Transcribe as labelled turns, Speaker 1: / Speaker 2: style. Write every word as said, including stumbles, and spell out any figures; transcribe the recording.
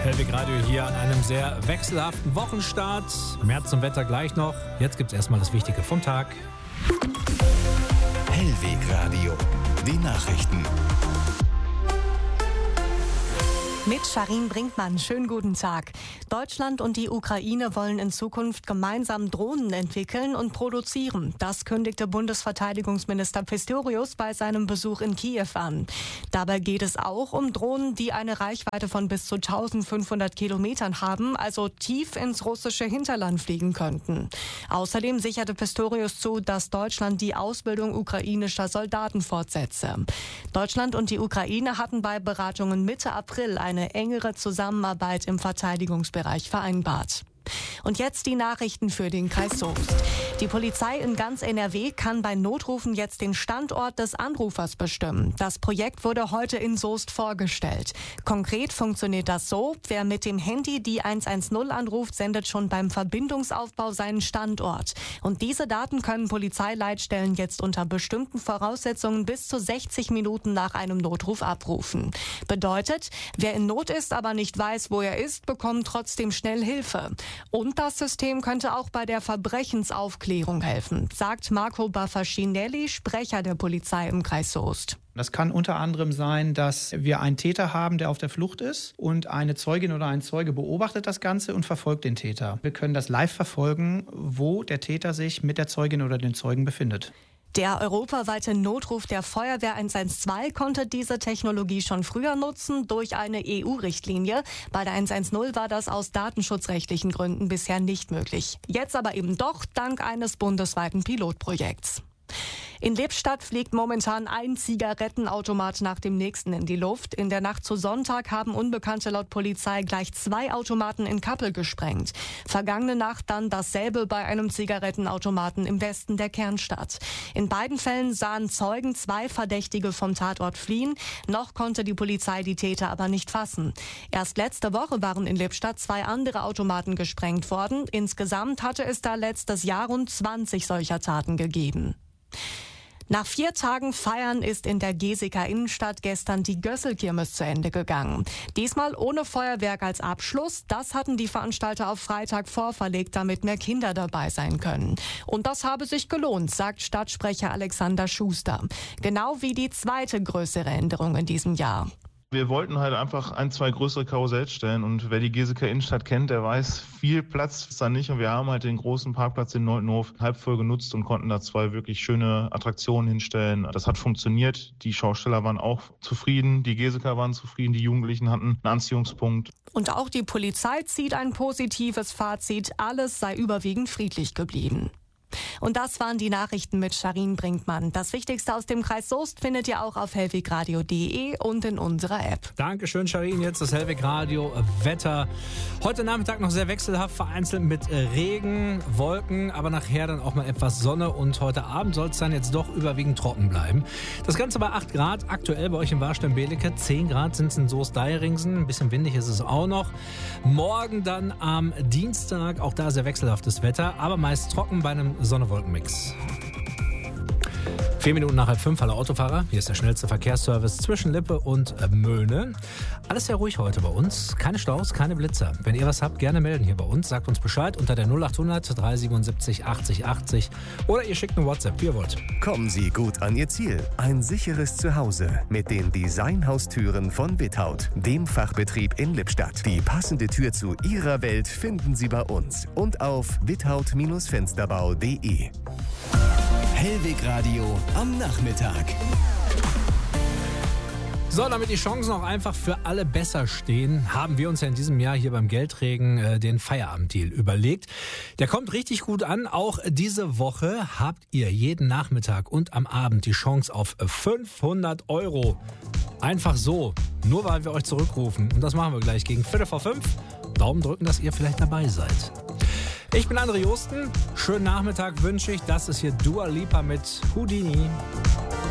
Speaker 1: Hellwig Radio hier an einem sehr wechselhaften Wochenstart. Mehr zum Wetter gleich noch. Jetzt gibt es erstmal das Wichtige vom Tag.
Speaker 2: Hellwig Radio, die Nachrichten.
Speaker 3: Mit Sharin Brinkmann, schönen guten Tag. Deutschland und die Ukraine wollen in Zukunft gemeinsam Drohnen entwickeln und produzieren. Das kündigte Bundesverteidigungsminister Pistorius bei seinem Besuch in Kiew an. Dabei geht es auch um Drohnen, die eine Reichweite von bis zu eintausendfünfhundert Kilometern haben, also tief ins russische Hinterland fliegen könnten. Außerdem sicherte Pistorius zu, dass Deutschland die Ausbildung ukrainischer Soldaten fortsetze. Deutschland und die Ukraine hatten bei Beratungen Mitte April ein eine engere Zusammenarbeit im Verteidigungsbereich vereinbart. Und jetzt die Nachrichten für den Kreis Soest. Die Polizei in ganz N R W kann bei Notrufen jetzt den Standort des Anrufers bestimmen. Das Projekt wurde heute in Soest vorgestellt. Konkret funktioniert das so: Wer mit dem Handy die eins eins null anruft, sendet schon beim Verbindungsaufbau seinen Standort. Und diese Daten können Polizeileitstellen jetzt unter bestimmten Voraussetzungen bis zu sechzig Minuten nach einem Notruf abrufen. Bedeutet, wer in Not ist, aber nicht weiß, wo er ist, bekommt trotzdem schnell Hilfe. Und das System könnte auch bei der Verbrechensaufklärung helfen, sagt Marco Baffacinelli, Sprecher der Polizei im Kreis Soest.
Speaker 4: Das kann unter anderem sein, dass wir einen Täter haben, der auf der Flucht ist, und eine Zeugin oder ein Zeuge beobachtet das Ganze und verfolgt den Täter. Wir können das live verfolgen, wo der Täter sich mit der Zeugin oder dem Zeugen befindet.
Speaker 3: Der europaweite Notruf der Feuerwehr eins eins zwei konnte diese Technologie schon früher nutzen durch eine E U-Richtlinie. Bei der eins eins null war das aus datenschutzrechtlichen Gründen bisher nicht möglich. Jetzt aber eben doch dank eines bundesweiten Pilotprojekts. In Lippstadt fliegt momentan ein Zigarettenautomat nach dem nächsten in die Luft. In der Nacht zu Sonntag haben Unbekannte laut Polizei gleich zwei Automaten in Kappel gesprengt. Vergangene Nacht dann dasselbe bei einem Zigarettenautomaten im Westen der Kernstadt. In beiden Fällen sahen Zeugen zwei Verdächtige vom Tatort fliehen. Noch konnte die Polizei die Täter aber nicht fassen. Erst letzte Woche waren in Lippstadt zwei andere Automaten gesprengt worden. Insgesamt hatte es da letztes Jahr rund zwanzig solcher Taten gegeben. Nach vier Tagen Feiern ist in der Geseker Innenstadt gestern die Gösselkirmes zu Ende gegangen. Diesmal ohne Feuerwerk als Abschluss. Das hatten die Veranstalter auf Freitag vorverlegt, damit mehr Kinder dabei sein können. Und das habe sich gelohnt, sagt Stadtsprecher Alexander Schuster. Genau wie die zweite größere Änderung in diesem Jahr.
Speaker 5: Wir wollten halt einfach ein, zwei größere Karussells stellen, und wer die Geseker Innenstadt kennt, der weiß, viel Platz ist da nicht, und wir haben halt den großen Parkplatz in Neutenhof halb voll genutzt und konnten da zwei wirklich schöne Attraktionen hinstellen. Das hat funktioniert, die Schausteller waren auch zufrieden, die Geseker waren zufrieden, die Jugendlichen hatten einen Anziehungspunkt.
Speaker 3: Und auch die Polizei zieht ein positives Fazit, alles sei überwiegend friedlich geblieben. Und das waren die Nachrichten mit Sharin Brinkmann. Das Wichtigste aus dem Kreis Soest findet ihr auch auf hellwegradio punkt de und in unserer App.
Speaker 1: Dankeschön, Sharin. Jetzt das Hellwig Radio Wetter. Heute Nachmittag noch sehr wechselhaft, vereinzelt mit Regen, Wolken, aber nachher dann auch mal etwas Sonne. Und heute Abend soll es dann jetzt doch überwiegend trocken bleiben. Das Ganze bei acht Grad, aktuell bei euch in Warstein-Belecke. zehn Grad sind es in Soest-Deiringsen. Ein bisschen windig ist es auch noch. Morgen dann am Dienstag, auch da sehr wechselhaftes Wetter, aber meist trocken bei einem Sonne-Wolken-Mix. Vier Minuten nach halb fünf, alle Autofahrer. Hier ist der schnellste Verkehrsservice zwischen Lippe und Möhne. Alles sehr ruhig heute bei uns. Keine Staus, keine Blitzer. Wenn ihr was habt, gerne melden hier bei uns. Sagt uns Bescheid unter der null achthundert dreihundertsiebenundsiebzig achtzig achtzig oder ihr schickt eine WhatsApp, wie ihr wollt.
Speaker 2: Kommen Sie gut an Ihr Ziel. Ein sicheres Zuhause mit den Designhaustüren von Without, dem Fachbetrieb in Lippstadt. Die passende Tür zu Ihrer Welt finden Sie bei uns und auf without Fensterbau punkt de. Hellwig Radio am Nachmittag.
Speaker 1: So, damit die Chancen auch einfach für alle besser stehen, haben wir uns ja in diesem Jahr hier beim Geldregen äh, den Feierabenddeal überlegt. Der kommt richtig gut an. Auch diese Woche habt ihr jeden Nachmittag und am Abend die Chance auf fünfhundert Euro. Einfach so, nur weil wir euch zurückrufen. Und das machen wir gleich gegen Viertel vor fünf. Daumen drücken, dass ihr vielleicht dabei seid. Ich bin André Josten. Schönen Nachmittag wünsche ich. Das ist hier Dua Lipa mit Houdini.